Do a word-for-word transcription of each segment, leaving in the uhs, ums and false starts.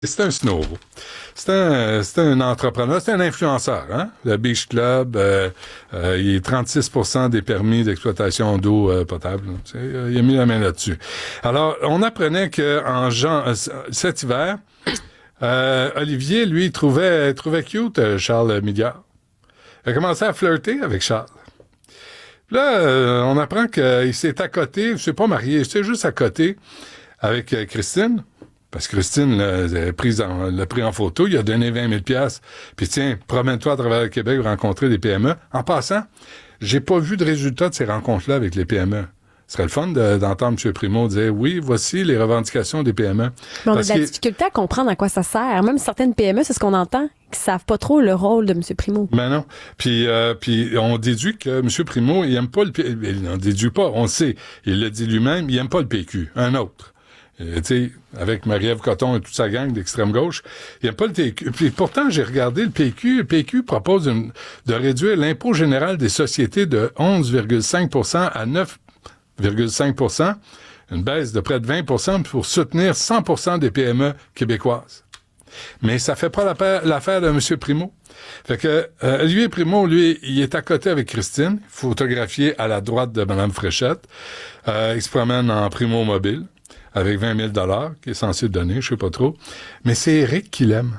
C'est un snowro. C'est un, c'est un entrepreneur, c'est un influenceur, hein? Le Beach Club, euh, euh, il est trente-six pour cent des permis d'exploitation d'eau euh, potable. Tu sais, il a mis la main là-dessus. Alors, on apprenait que en jan- euh, cet hiver, euh, Olivier, lui, trouvait, trouvait cute euh, Charles Milliard. Il a commencé à flirter avec Charles. Là, euh, on apprend qu'il s'est accoté, il s'est pas marié, il s'est juste accoté avec euh, Christine. Parce que Christine l'a pris, en, l'a pris en photo, il a donné vingt mille piastres. Puis tiens, promène-toi à travers le Québec, rencontrer des P M E. En passant, j'ai pas vu de résultat de ces rencontres-là avec les P M E. Ce serait le fun de, d'entendre M. Primo dire, oui, voici les revendications des P M E. Mais on Parce a de la que... difficulté à comprendre à quoi ça sert. Même certaines P M E, c'est ce qu'on entend, qui savent pas trop le rôle de M. Primo. Ben non. Puis, euh, puis on déduit que M. Primo, il aime pas le P Q. Il n'en déduit pas, on le sait. Il le dit lui-même, il aime pas le P Q. Un autre. Euh, tu sais, avec Marie-Ève Coton et toute sa gang d'extrême gauche, il n'y a pas le P Q. Puis pourtant, j'ai regardé le P Q. Le P Q propose une, de réduire l'impôt général des sociétés de onze virgule cinq pour cent à neuf virgule cinq pour cent, une baisse de près de vingt pour cent pour soutenir cent pour cent des P M E québécoises. Mais ça fait pas l'affaire, l'affaire de M. Primo. Fait que euh, Olivier Primo, lui, il est à côté avec Christine, photographié à la droite de Mme Fréchette. Euh, il se promène en Primo mobile, avec vingt mille dollars qu'il est censé donner, je sais pas trop. Mais c'est Éric qui l'aime.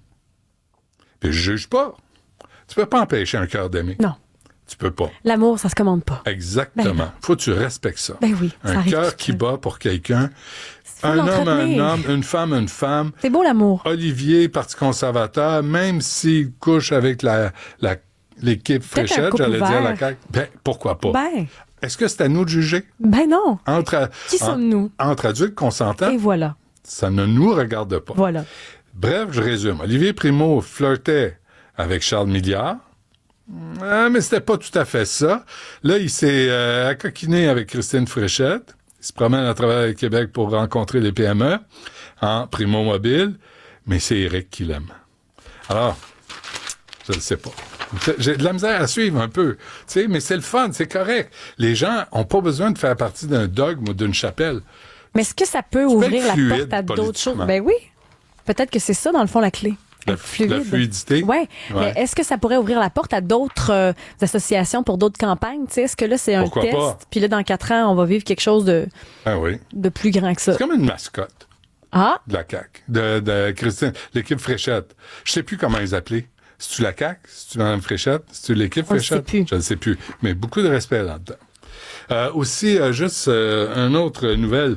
Puis je juge pas. Tu peux pas empêcher un cœur d'aimer. Non. Tu peux pas. L'amour, ça se commande pas. Exactement. Ben, faut que tu respectes ça. Ben oui. Ça un cœur qui bat pour quelqu'un. Faut Un homme, un l'entretenir. homme, une femme, une femme. C'est beau l'amour. Olivier, Parti conservateur, même s'il couche avec la, la, l'équipe Peut-être un Fréchette, couple j'allais dire la ouvert. C A Q, ben, pourquoi pas? Ben, Est-ce que c'est à nous de juger? ben non. Entre, Qui en- sommes-nous? entre adultes consentants, Et voilà. ça ne nous regarde pas. Voilà. Bref, je résume. Olivier Primo flirtait avec Charles Milliard. Ah, mais c'était pas tout à fait ça. Là, il s'est euh, accoquiné avec Christine Fréchette. Il se promène à travers le Québec pour rencontrer les P M E en Primo Mobile. Mais c'est Éric qui l'aime. Alors, je ne sais pas. J'ai de la misère à suivre un peu. Tu sais, mais c'est le fun, c'est correct. Les gens ont pas besoin de faire partie d'un dogme ou d'une chapelle. Mais est-ce que ça peut peux ouvrir être la fluide porte à d'autres choses? politiquement. Ben oui. Peut-être que c'est ça, dans le fond, la clé. La, Être fluide. la fluidité. Ouais. Ouais. Mais est-ce que ça pourrait ouvrir la porte à d'autres euh, associations pour d'autres campagnes? Tu sais, est-ce que là, c'est un Pourquoi test? pas? Puis là, dans quatre ans, on va vivre quelque chose de, Ah oui. de plus grand que ça. C'est comme une mascotte Ah, de la C A Q, de, de Christine, l'équipe Fréchette. Je sais plus comment ils appelaient. C'est-tu la C A Q? C'est-tu Mme Fréchette? C'est-tu l'équipe On le Fréchette? sait plus. Je ne sais plus. Mais beaucoup de respect là-dedans. Euh, aussi, euh, juste euh, une autre nouvelle.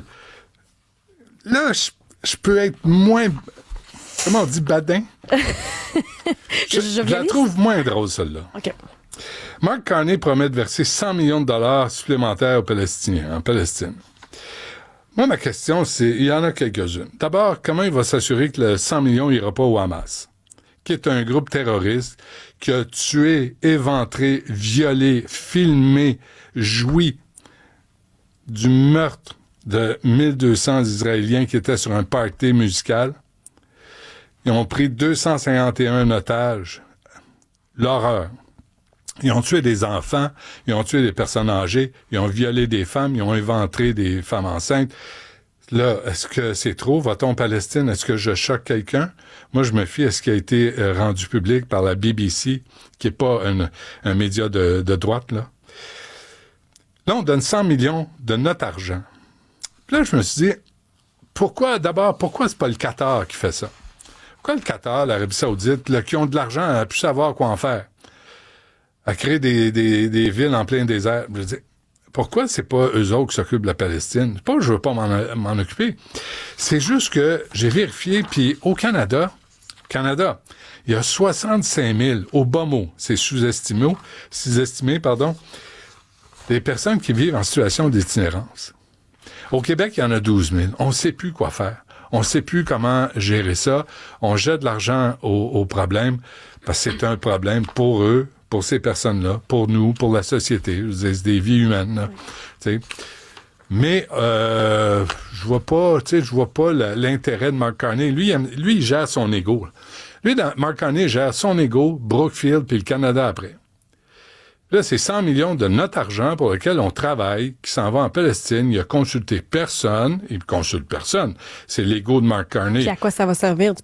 Là, je, je peux être moins... Comment on dit? Badin? je, je la Jovialiste? trouve moins drôle, celle-là. OK. Mark Carney promet de verser cent millions de dollars supplémentaires aux Palestiniens, en Palestine. Moi, ma question, c'est, il y en a quelques-unes. D'abord, comment il va s'assurer que le cent millions n'ira pas au Hamas, qui est un groupe terroriste qui a tué, éventré, violé, filmé, joui du meurtre de mille deux cents Israéliens qui étaient sur un party musical. Ils ont pris deux cent cinquante et un otages. L'horreur. Ils ont tué des enfants, ils ont tué des personnes âgées, ils ont violé des femmes, ils ont éventré des femmes enceintes. Là, est-ce que c'est trop? Va-t-on en Palestine? Est-ce que je choque quelqu'un? Moi, je me fie à ce qui a été euh, rendu public par la B B C, qui est pas un, un média de, de droite, là. Là, on donne cent millions de notre argent. Puis là, je me suis dit, pourquoi, d'abord, pourquoi c'est pas le Qatar qui fait ça? Pourquoi le Qatar, l'Arabie Saoudite, là, qui ont de l'argent, a pu savoir quoi en faire? À créer des, des, des villes en plein désert. Je veux dire, pourquoi c'est pas eux autres qui s'occupent de la Palestine? C'est pas que je veux pas m'en, m'en occuper. C'est juste que j'ai vérifié, puis au Canada, Canada, il y a soixante-cinq mille, au bas mot, c'est sous-estimé, sous-estimé, pardon, des personnes qui vivent en situation d'itinérance. Au Québec, il y en a douze mille. On ne sait plus quoi faire. On ne sait plus comment gérer ça. On jette de l'argent au, au problème parce que c'est un problème pour eux, pour ces personnes-là, pour nous, pour la société. C'est des vies humaines, là. Tu sais. Mais euh, je vois pas, tu sais, je vois pas la, l'intérêt de Mark Carney. Lui, il, aime- lui, il gère son ego. Là. Lui, dans, Mark Carney gère son ego, Brookfield, puis le Canada après. Là, Là, c'est cent millions de notre argent pour lequel on travaille, qui s'en va en Palestine. Il a consulté personne. Il consulte personne. C'est l'ego de Mark Carney. Puis à quoi ça va servir?